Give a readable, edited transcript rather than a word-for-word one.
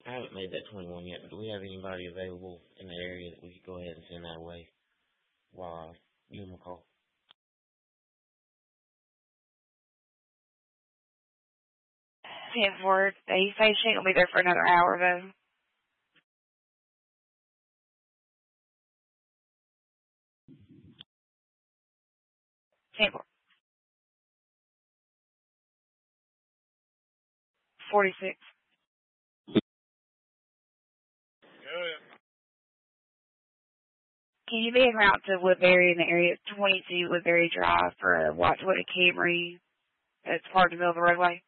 I haven't made that 21 yet, but do we have anybody available in the area that we could go ahead and send that away while I give them a call? 10-4. He says she ain't gonna be there for another hour, though. 10-4. 46. Can you be en route to Woodbury in the area of 22 Woodbury Drive for a Watchwood Camry that's parked in the middle of the roadway?